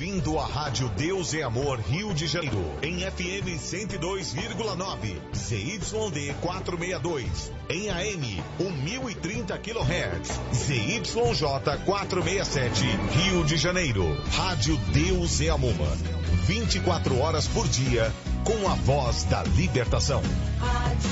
ouvindo a Rádio Deus é Amor Rio de Janeiro, em FM 102,9, ZYD 462, em AM 1030 kHz, ZYJ 467, Rio de Janeiro. Rádio Deus é Amor, 24 horas por dia, com a voz da libertação.